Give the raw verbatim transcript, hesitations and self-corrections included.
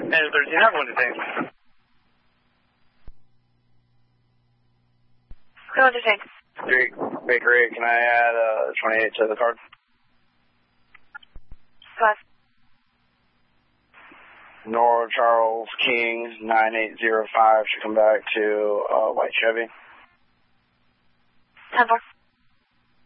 And thirteen, I'm going to take. Going to take. Street Bakery, can I add uh, twenty-eight to the card? Five. Nora Charles King, nine eight zero five, should come back to uh, White Chevy. ten four.